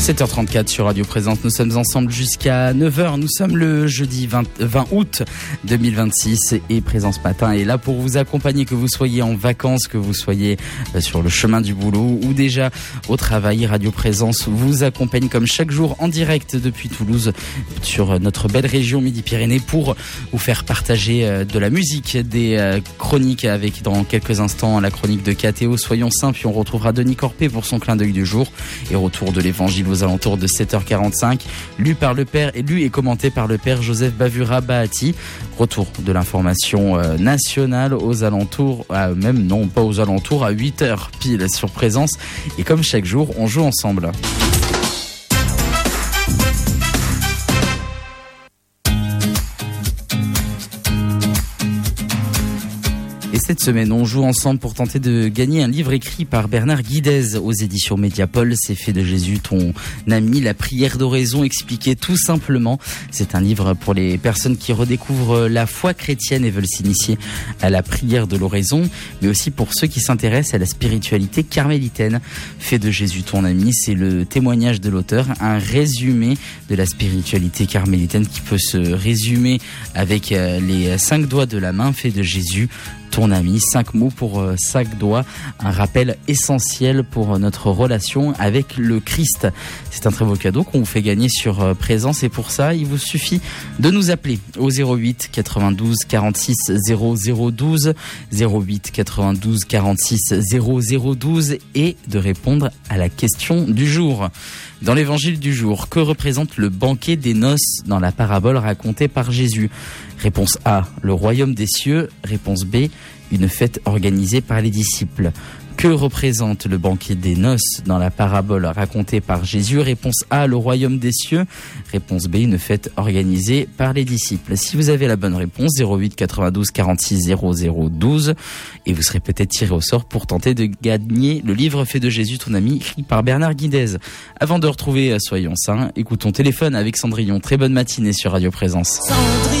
7h34 sur Radio Présence, nous sommes ensemble jusqu'à 9h, nous sommes le jeudi 20 août 2026 et Présence Matin est là pour vous accompagner, que vous soyez en vacances, que vous soyez sur le chemin du boulot ou déjà au travail. Radio Présence vous accompagne comme chaque jour en direct depuis Toulouse sur notre belle région Midi-Pyrénées pour vous faire partager de la musique, des chroniques avec dans quelques instants la chronique de KTO, Soyons Saints, puis on retrouvera Denis Corpé pour son clin d'œil du jour et retour de l'évangile aux alentours de 7h45, lu et commenté par le père Joseph Bavura Bahati. Retour de l'information nationale aux alentours, même non pas aux alentours, à 8h pile sur Présence. Et comme chaque jour, on joue ensemble. Et cette semaine, on joue ensemble pour tenter de gagner un livre écrit par Bernard Guidez aux éditions Mediapol. C'est fait de Jésus, ton ami, la prière d'oraison expliquée tout simplement. C'est un livre pour les personnes qui redécouvrent la foi chrétienne et veulent s'initier à la prière de l'oraison, mais aussi pour ceux qui s'intéressent à la spiritualité carmélitaine. Fait de Jésus, ton ami, c'est le témoignage de l'auteur, un résumé de la spiritualité carmélitaine qui peut se résumer avec les 5 doigts de la main. Fait de Jésus, ton ami, 5 mots pour 5 doigts, un rappel essentiel pour notre relation avec le Christ. C'est un très beau cadeau qu'on vous fait gagner sur Présence et pour ça, il vous suffit de nous appeler au 08 92 46 0012, 08 92 46 0012 et de répondre à la question du jour. Dans l'évangile du jour, que représente le banquet des noces dans la parabole racontée par Jésus ? Réponse A, le royaume des cieux. Réponse B, une fête organisée par les disciples. Que représente le banquet des noces dans la parabole racontée par Jésus ? Réponse A, le royaume des cieux. Réponse B, une fête organisée par les disciples. Si vous avez la bonne réponse, 08 92 46 0012, et vous serez peut-être tiré au sort pour tenter de gagner le livre Fait de Jésus, ton ami, écrit par Bernard Guidez. Avant de retrouver Soyons Saints, écoutons Téléphone avec Cendrillon. Très bonne matinée sur Radio Présence. Cendrillon.